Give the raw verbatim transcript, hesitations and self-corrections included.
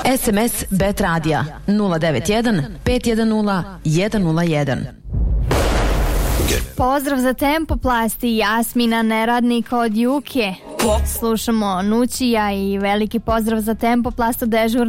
S M S Bet Radija nula devet jedan pet jedan nula jedan nula jedan. Pozdrav za Tempoplasti, Jasmina neradnika od Juke. Slušamo Nućija i veliki pozdrav za Tempoplastu dežurni